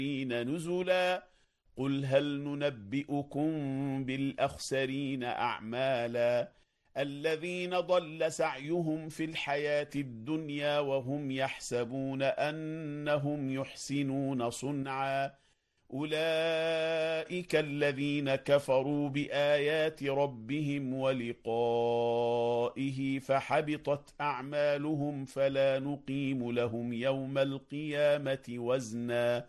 نزلا قل هل ننبئكم بالأخسرين أعمالا الذين ضل سعيهم في الحياة الدنيا وهم يحسبون أنهم يحسنون صنعا أولئك الذين كفروا بآيات ربهم ولقائه فحبطت أعمالهم فلا نقيم لهم يوم القيامة وزنا